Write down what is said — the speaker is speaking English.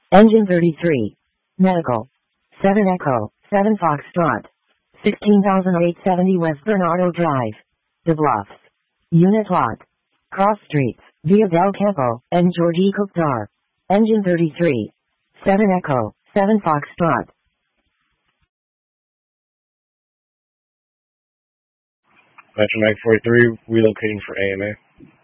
Engine 33. Medical. 7 Echo, 7 Foxtrot. 16,870 West Bernardo Drive. The Bluffs. Unit lot. Cross Streets, Via del Campo, and Georgie Cookstar. Engine 33. 7 Echo, 7 Foxtrot. Metro Mag 43, relocating for AMA.